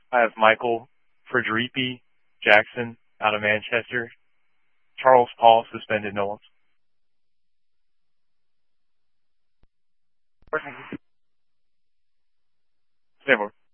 I have Michael Frederipe Jackson out of Manchester. Charles Paul suspended no one. Same